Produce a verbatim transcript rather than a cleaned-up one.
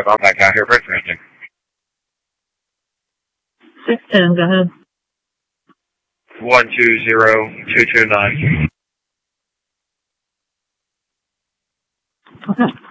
I'm back out here breakfasting. six ten, go ahead. one two zero two two nine. Okay.